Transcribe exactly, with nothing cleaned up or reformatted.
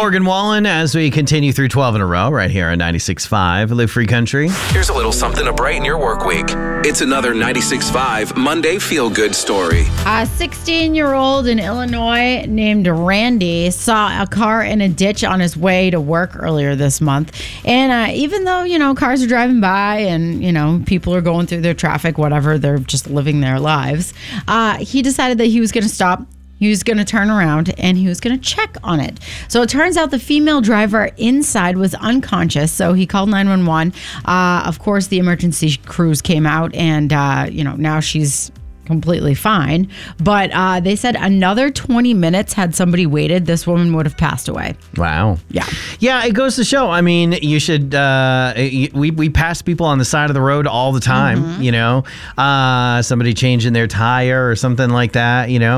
Morgan Wallen as we continue through twelve in a row right here on ninety-six point five Live Free Country. Here's a little something to brighten your work week. It's another ninety-six point five Monday Feel Good story. A sixteen-year-old in Illinois named Randy saw a car in a ditch on his way to work earlier this month. And uh, even though, you know, cars are driving by and, you know, people are going through their traffic, whatever, they're just living their lives, uh, he decided that he was going to stop. He was going to turn around and he was going to check on it. So it turns out the female driver inside was unconscious. So he called nine one one. Uh, of course, the emergency crews came out and, uh, you know, now she's completely fine. But uh, they said another twenty minutes had somebody waited, this woman would have passed away. Wow. Yeah. Yeah, it goes to show. I mean, you should, uh, we, we pass people on the side of the road all the time, mm-hmm. you know, uh, somebody changing their tire or something like that, you know.